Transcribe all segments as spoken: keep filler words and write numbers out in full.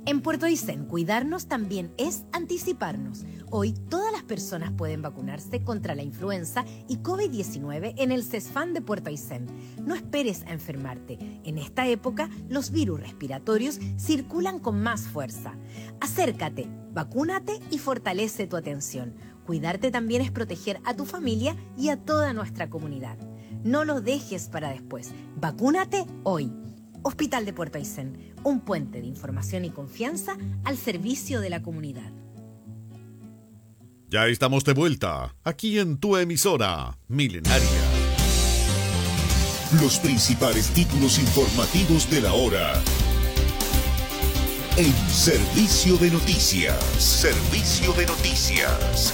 En Puerto Aysén, cuidarnos también es anticiparnos. Hoy todas las personas pueden vacunarse contra la influenza y COVID diecinueve en el CESFAM de Puerto Aysén. No esperes a enfermarte. En esta época, los virus respiratorios circulan con más fuerza. Acércate, vacúnate y fortalece tu atención. Cuidarte también es proteger a tu familia y a toda nuestra comunidad. No lo dejes para después. Vacúnate hoy. Hospital de Puerto Aysén, un puente de información y confianza al servicio de la comunidad. Ya estamos de vuelta, aquí en tu emisora, Milenaria. Los principales títulos informativos de la hora. En Servicio de Noticias. Servicio de Noticias.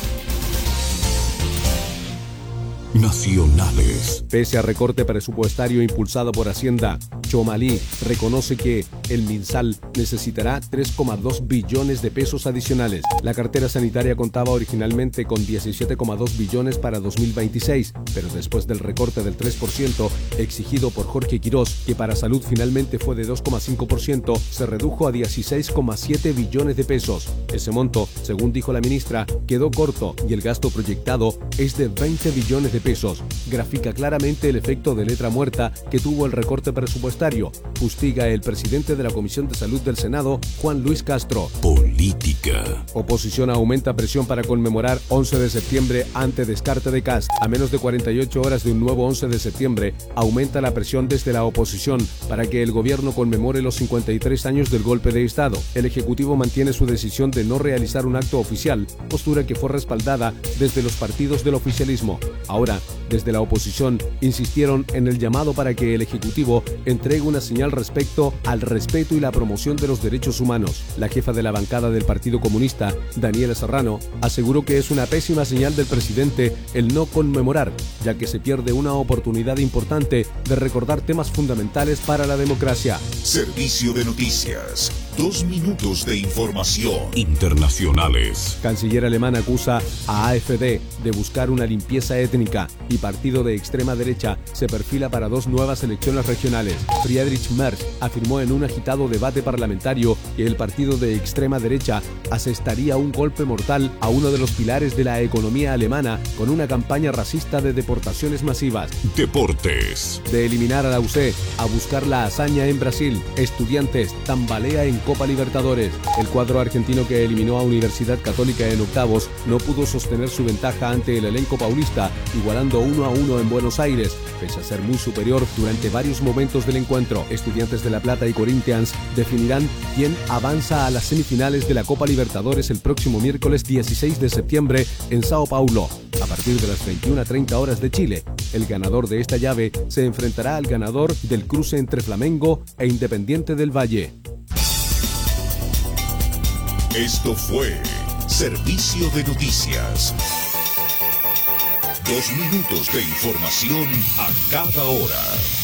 Nacionales. Pese a recorte presupuestario impulsado por Hacienda, Chomalí reconoce que el MinSal necesitará tres coma dos billones de pesos adicionales. La cartera sanitaria contaba originalmente con diecisiete coma dos billones para dos mil veintiséis, pero después del recorte del tres por ciento exigido por Jorge Quirós, que para salud finalmente fue de dos coma cinco por ciento, se redujo a dieciséis coma siete billones de pesos. Ese monto, según dijo la ministra, quedó corto y el gasto proyectado es de veinte billones de pesos. Grafica claramente el efecto de letra muerta que tuvo el recorte presupuestario, fustiga el presidente de la Comisión de Salud del Senado, Juan Luis Castro. Política. Oposición aumenta presión para conmemorar once de septiembre ante descarte de Kast. A menos de cuarenta y ocho horas de un nuevo once de septiembre, aumenta la presión desde la oposición para que el gobierno conmemore los cincuenta y tres años del golpe de Estado. El Ejecutivo mantiene su decisión de no realizar un acto oficial, postura que fue respaldada desde los partidos del oficialismo. Ahora, desde la oposición, insistieron en el llamado para que el Ejecutivo entregue una señal respecto al respeto y la promoción de los derechos humanos. La jefa de la bancada del Partido Comunista, Daniela Serrano, aseguró que es una pésima señal del presidente el no conmemorar, ya que se pierde una oportunidad importante de recordar temas fundamentales para la democracia. Servicio de Noticias. Dos minutos de información. Internacionales. Canciller alemán acusa a AfD de buscar una limpieza étnica y partido de extrema derecha se perfila para dos nuevas elecciones regionales. Friedrich Merz afirmó en un agitado debate parlamentario que el partido de extrema derecha asestaría un golpe mortal a uno de los pilares de la economía alemana con una campaña racista de deportaciones masivas. Deportes. De eliminar a la U C a buscar la hazaña en Brasil, Estudiantes tambalea en Copa Libertadores. El cuadro argentino que eliminó a Universidad Católica en octavos no pudo sostener su ventaja ante el elenco paulista, igualando uno a uno en Buenos Aires, pese a ser muy superior durante varios momentos del encuentro. Estudiantes de La Plata y Corinthians definirán quién avanza a las semifinales de la Copa Libertadores el próximo miércoles dieciséis de septiembre en Sao Paulo, a partir de las veintiuna treinta horas de Chile. El ganador de esta llave se enfrentará al ganador del cruce entre Flamengo e Independiente del Valle. Esto fue Servicio de Noticias. Dos minutos de información a cada hora.